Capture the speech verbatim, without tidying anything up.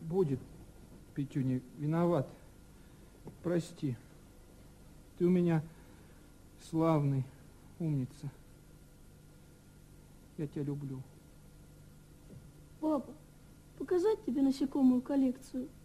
Будет, Петюня, виноват. Прости. Ты у меня славный, умница. Я тебя люблю. Папа, показать тебе насекомую коллекцию?